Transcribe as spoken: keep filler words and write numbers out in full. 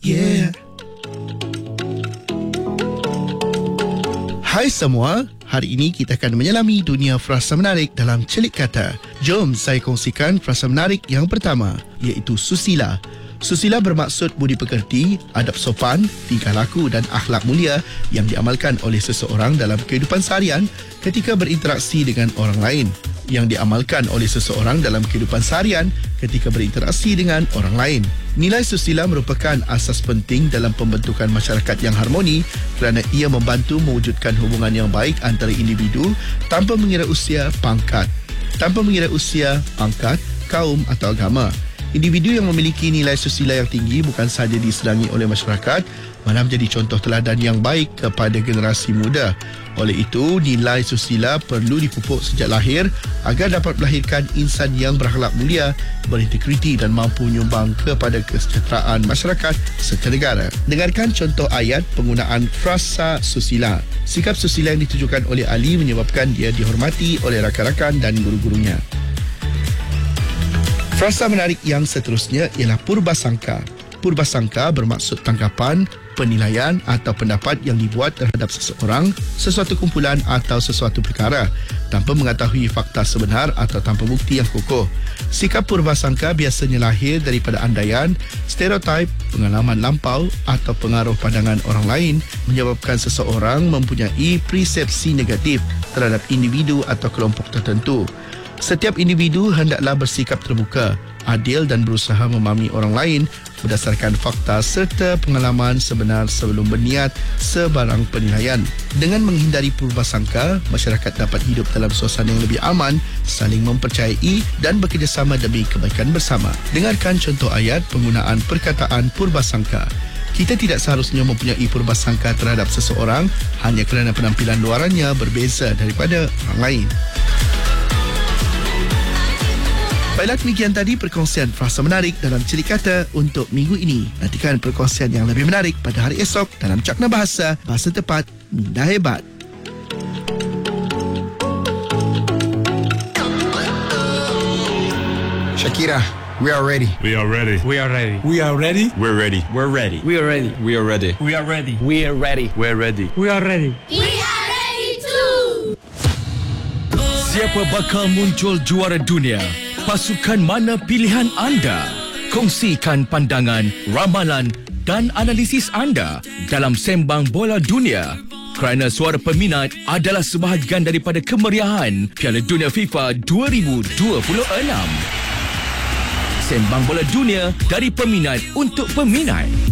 Yeah. Hai semua, hari ini kita akan menyelami dunia frasa menarik dalam celik kata. Jom saya kongsikan frasa menarik yang pertama, iaitu susila. Susila bermaksud budi pekerti, adab sopan, tingkah laku dan akhlak mulia yang diamalkan oleh seseorang dalam kehidupan seharian ketika berinteraksi dengan orang lain. Yang diamalkan oleh seseorang dalam kehidupan seharian ketika berinteraksi dengan orang lain. Nilai susila merupakan asas penting dalam pembentukan masyarakat yang harmoni kerana ia membantu mewujudkan hubungan yang baik antara individu tanpa mengira usia, pangkat. Tanpa mengira usia, pangkat, kaum atau agama. Individu yang memiliki nilai susila yang tinggi bukan sahaja disenangi oleh masyarakat, malah menjadi contoh teladan yang baik kepada generasi muda. Oleh itu, nilai susila perlu dipupuk sejak lahir agar dapat melahirkan insan yang berakhlak mulia, berintegriti dan mampu menyumbang kepada kesejahteraan masyarakat serta negara. Dengarkan contoh ayat penggunaan frasa susila. Sikap susila yang ditujukan oleh Ali menyebabkan dia dihormati oleh rakan-rakan dan guru-gurunya. Frasa menarik yang seterusnya ialah purbasangka. Purbasangka bermaksud tanggapan, penilaian atau pendapat yang dibuat terhadap seseorang, sesuatu kumpulan atau sesuatu perkara tanpa mengetahui fakta sebenar atau tanpa bukti yang kukuh. Sikap purbasangka biasanya lahir daripada andaian, stereotip, pengalaman lampau atau pengaruh pandangan orang lain menyebabkan seseorang mempunyai persepsi negatif terhadap individu atau kelompok tertentu. Setiap individu hendaklah bersikap terbuka, adil dan berusaha memahami orang lain berdasarkan fakta serta pengalaman sebenar sebelum berniat sebarang penilaian. Dengan menghindari purbasangka, masyarakat dapat hidup dalam suasana yang lebih aman, saling mempercayai dan bekerjasama demi kebaikan bersama. Dengarkan contoh ayat penggunaan perkataan purbasangka. Kita tidak seharusnya mempunyai purbasangka terhadap seseorang hanya kerana penampilan luarannya berbeza daripada orang lain. Baiklah, demikian tadi perkongsian frasa menarik dalam celik kata untuk minggu ini. Nantikan perkongsian yang lebih menarik pada hari esok dalam Cakna Bahasa, Bahasa Tepat, Minda Hebat. Shakira, we are ready. We are ready. We are ready. We are ready. We're ready. We're ready. We are ready. We are ready. We are ready. We are ready. We're ready. We are ready. We are ready too. Siapa bakal muncul juara dunia? Pasukan mana pilihan anda? Kongsikan pandangan, ramalan dan analisis anda dalam Sembang Bola Dunia. Kerana suara peminat adalah sebahagian daripada kemeriahan Piala Dunia FIFA dua ribu dua puluh enam. Sembang Bola Dunia dari peminat untuk peminat.